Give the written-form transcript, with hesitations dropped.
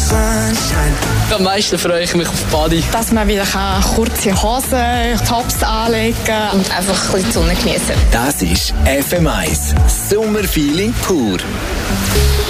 Am meisten freue ich mich auf Body. Dass man wieder kurze Hosen, Tops anlegen kann und einfach ein bisschen die Sonne genießen. Das ist FM1 Sommerfeeling pur.